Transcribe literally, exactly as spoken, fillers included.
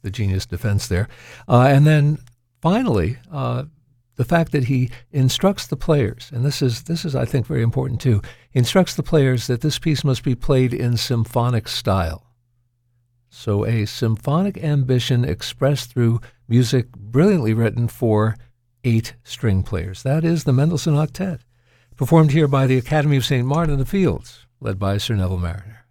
the genius defense there. Uh, and then finally, uh, the fact that he instructs the players, and this is, this is, I think, very important too, he instructs the players that this piece must be played in symphonic style. So a symphonic ambition expressed through music brilliantly written for eight string players. That is the Mendelssohn Octet, performed here by the Academy of Saint Martin in the Fields, led by Sir Neville Marriner.